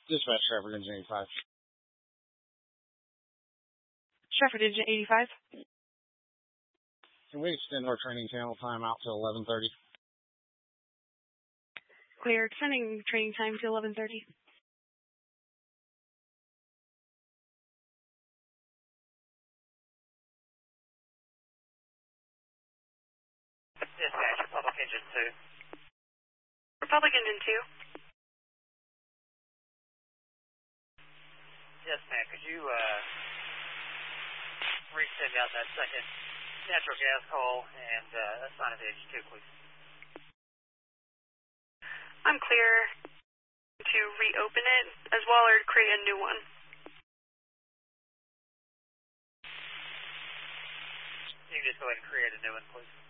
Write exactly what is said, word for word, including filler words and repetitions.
Dispatch Traffic Engine eighty-five. Traffic Engine eighty-five. Can we extend our training channel time out to eleven thirty? Clear. Extending training time to eleven thirty. Dispatch, Republic Engine two. Republic Engine two. Yes, ma'am. Could you uh, resend out that second natural gas call and uh, assign it to H two, please? I'm clear to reopen it as well or create a new one. You can just go ahead and create a new one, please.